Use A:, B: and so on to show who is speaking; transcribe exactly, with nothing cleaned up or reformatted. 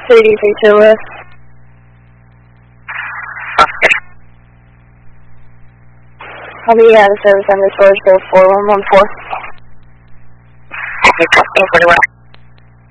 A: three D three two West. I'll be out of service underscore four one one four.
B: Okay, forty-one.